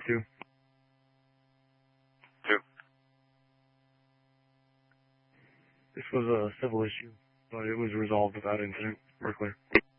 2. 2. This was a civil issue, but it was resolved without incident. We're clear.